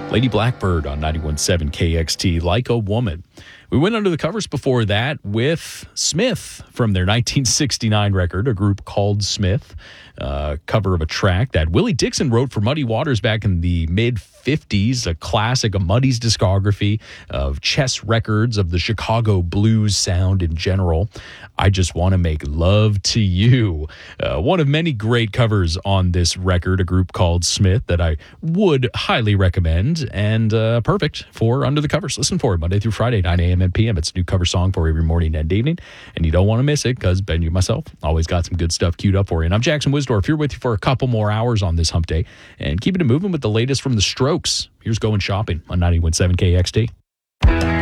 Lady Blackbird on 91.7 KXT, Like a Woman. We went under the covers before that with Smith from their 1969 record, a group called Smith, cover of a track that Willie Dixon wrote for Muddy Waters back in the mid-'50s, a classic of Muddy's discography of chess records of the Chicago blues sound in general. I Just Want to Make Love to You. One of many great covers on this record, a group called Smith that I would highly recommend, and perfect for Under the Covers. Listen for it Monday through Friday, 9 a.m. and p.m. It's a new cover song for every morning and evening, and you don't want to miss it because Ben, you myself, always got some good stuff queued up for you. And I'm Jackson Wisdorf, here with you for a couple more hours on this hump day, and keeping it moving with the latest from the Strokes. Here's Going Shopping on 91.7 KXT.